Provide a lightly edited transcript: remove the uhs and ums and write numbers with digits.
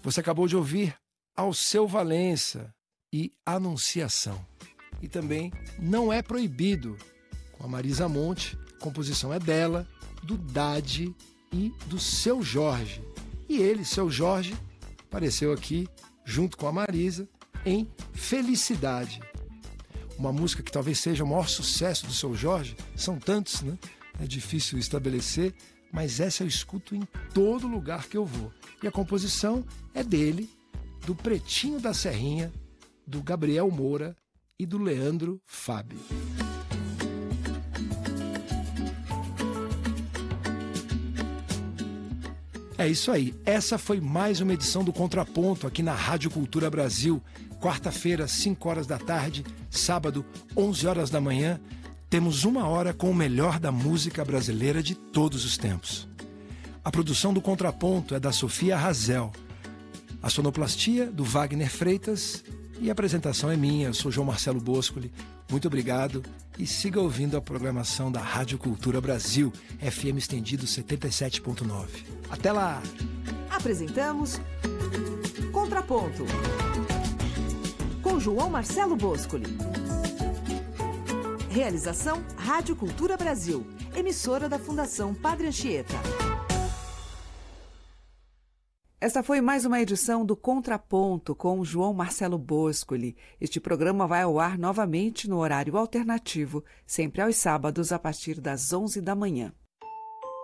Você acabou de ouvir Alceu Valença e Anunciação. E também Não é Proibido, com a Marisa Monte, a composição é dela, do Dade e do Seu Jorge. E ele, Seu Jorge, apareceu aqui junto com a Marisa em Felicidade. Uma música que talvez seja o maior sucesso do Seu Jorge, são tantos, né? É difícil estabelecer, mas essa eu escuto em todo lugar que eu vou. E a composição é dele, do Pretinho da Serrinha, do Gabriel Moura e do Leandro Fábio. É isso aí, essa foi mais uma edição do Contraponto aqui na Rádio Cultura Brasil. Quarta-feira, 5 horas da tarde, sábado, 11 horas da manhã, temos 1 hora com o melhor da música brasileira de todos os tempos. A produção do Contraponto é da Sofia Razel, a sonoplastia do Wagner Freitas e a apresentação é minha, eu sou João Marcelo Boscoli. Muito obrigado e siga ouvindo a programação da Rádio Cultura Brasil, FM estendido 77.9. Até lá! Apresentamos Contraponto com João Marcelo Boscoli. Realização Rádio Cultura Brasil, emissora da Fundação Padre Anchieta. Esta foi mais uma edição do Contraponto com João Marcelo Boscoli. Este programa vai ao ar novamente no horário alternativo, sempre aos sábados a partir das 11 da manhã.